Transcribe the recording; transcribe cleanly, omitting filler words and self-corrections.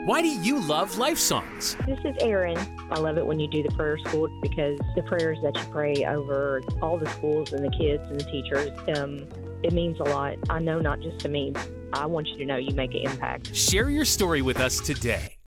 Why do you love Life Songs? This is Erin. I love it when you do the prayer school because the prayers that you pray over all the schools and the kids and the teachers, it means a lot. I know not just to me. I want you to know you make an impact. Share your story with us today.